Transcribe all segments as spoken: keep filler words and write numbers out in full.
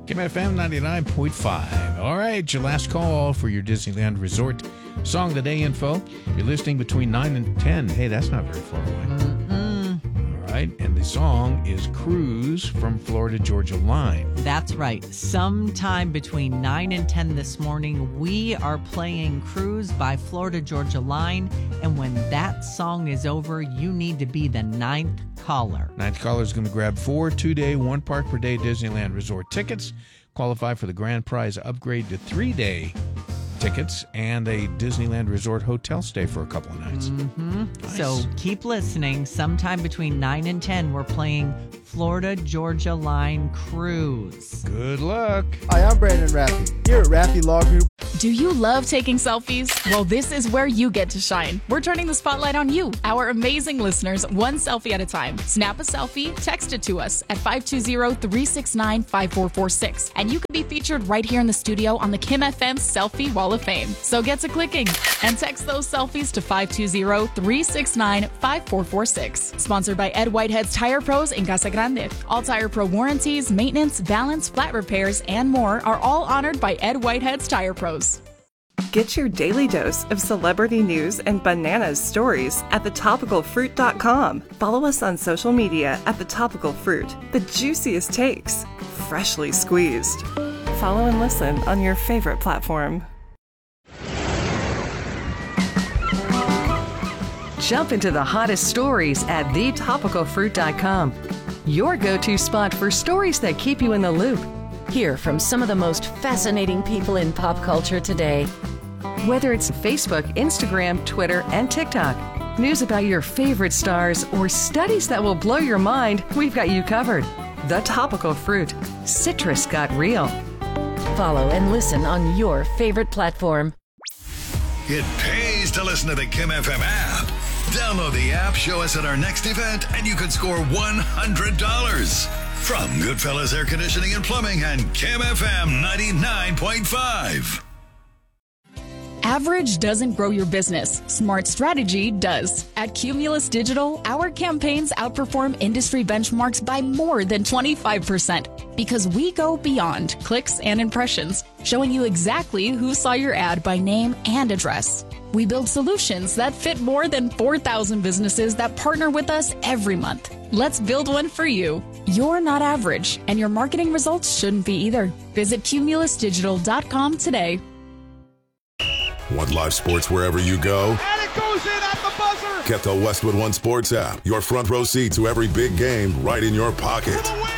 Kim F M ninety-nine point five. All right, your last call for your Disneyland Resort Song of the Day info. You're listening between nine and ten. Hey, that's not very far away. Mm-mm. All right, and the song is Cruise from Florida Georgia Line. That's right. Sometime between nine and ten this morning, we are playing Cruise by Florida Georgia Line. And when that song is over, you need to be the ninth caller. Ninth caller is going to grab four two-day, one park per day Disneyland Resort tickets. Qualify for the grand prize upgrade to three-day tickets and a Disneyland Resort hotel stay for a couple of nights. Mm-hmm. Nice. So keep listening. Sometime between nine and ten, we're playing Florida Georgia Line Cruise. Good luck. Hi, I'm Brandon Raffy, here at Raffy Law Group. Do you love taking selfies? Well, this is where you get to shine. We're turning the spotlight on you, our amazing listeners, one selfie at a time. Snap a selfie, text it to us at five two zero, three six nine, five four four six, and you can be featured right here in the studio on the Kim F M Selfie Wall of Fame. So get to clicking and text those selfies to five two zero, three six nine, five four four six. Sponsored by Ed Whitehead's Tire Pros in Casa Grande. All Tire Pro warranties, maintenance, balance, flat repairs, and more are all honored by Ed Whitehead's Tire Pros. Get your daily dose of celebrity news and bananas stories at the topical fruit dot com. Follow us on social media at The Topical Fruit. The juiciest takes, freshly squeezed. Follow and listen on your favorite platform. Jump into the hottest stories at the topical fruit dot com. Your go-to spot for stories that keep you in the loop. Hear from some of the most fascinating people in pop culture today. Whether it's Facebook, Instagram, Twitter, and TikTok, news about your favorite stars, or studies that will blow your mind, we've got you covered. The Topical Fruit. Citrus got real. Follow and listen on your favorite platform. It pays to listen to the Kim F M app. Download the app, show us at our next event, and you could score one hundred dollars. From Goodfellas Air Conditioning and Plumbing and Kim F M ninety-nine point five. Average doesn't grow your business. Smart strategy does. At Cumulus Digital, our campaigns outperform industry benchmarks by more than twenty-five percent because we go beyond clicks and impressions, showing you exactly who saw your ad by name and address. We build solutions that fit more than four thousand businesses that partner with us every month. Let's build one for you. You're not average, and your marketing results shouldn't be either. Visit cumulus digital dot com today. Want live sports wherever you go? And it goes in at the buzzer! Get the Westwood One Sports app. Your front row seat to every big game right in your pocket. For the win!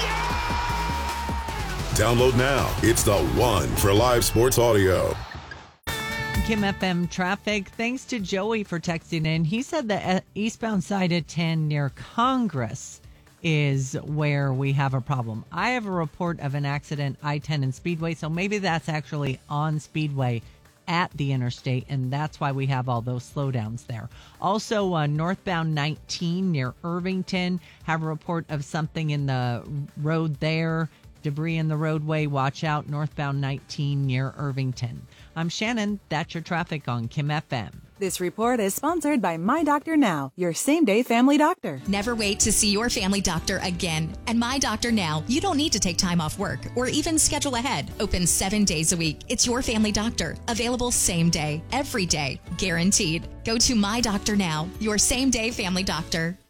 Yeah! Download now. It's the one for live sports audio. Kim F M traffic. Thanks to Joey for texting in. He said the eastbound side of ten near Congress is where we have a problem. I have a report of an accident I ten and Speedway, so maybe that's actually on Speedway at the interstate, and that's why we have all those slowdowns there. Also, uh, northbound nineteen near Irvington, have a report of something in the road there. Debris in the roadway. Watch out. Northbound nineteen near Irvington. I'm Shannon. That's your traffic on Kim F M. This report is sponsored by My Doctor Now, your same-day family doctor. Never wait to see your family doctor again. And My Doctor Now, you don't need to take time off work or even schedule ahead. Open seven days a week. It's your family doctor. Available same day, every day, guaranteed. Go to My Doctor Now, your same-day family doctor.